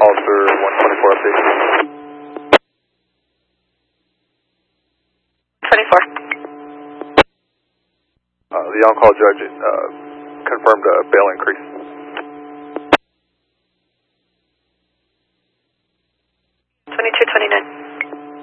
Officer 124 update. 24. The on-call judge confirmed a bail increase. 2229.